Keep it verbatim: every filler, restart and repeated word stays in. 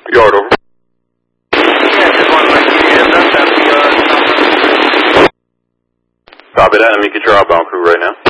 Yard over. Yeah, just want to let you know that that's the, uh, Copy that. Let me get your outbound crew right now.